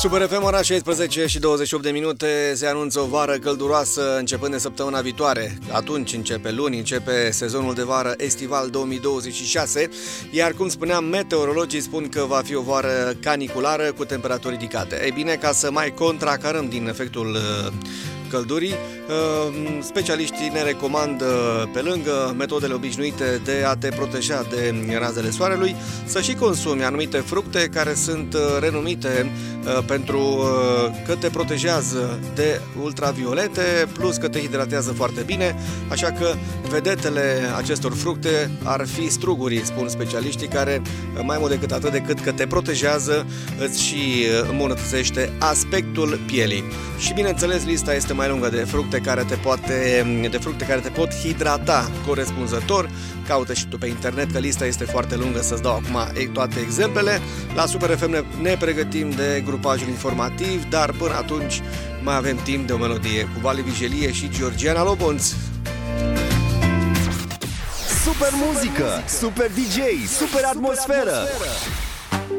Super FM, ora 16 și 28 de minute, se anunță o vară călduroasă începând de săptămâna viitoare. Atunci începe luni, începe sezonul de vară estival 2026, iar cum spuneam, meteorologii spun că va fi o vară caniculară cu temperaturi ridicate. Ei bine, ca să mai contracarăm din efectul căldurii, specialiștii ne recomandă, pe lângă metodele obișnuite de a te proteja de razele soarelui, să și consumi anumite fructe care sunt renumite pentru că te protejează de ultraviolete, plus că te hidratează foarte bine, așa că vedetele acestor fructe ar fi strugurii, spun specialiștii, care mai mult decât atât, decât că te protejează, îți și îmbunătățește aspectul pielii. Și bineînțeles, lista este mai lungă de fructe care te pot hidrata corespunzător. Caută și tu pe internet, că lista este foarte lungă, să-ți dau acum toate exemplele. La Super FM ne pregătim de grupajul informativ, dar până atunci mai avem timp de o melodie cu Vali Vigelie și Georgiana Lobonț. Super muzică, super DJ, super atmosferă.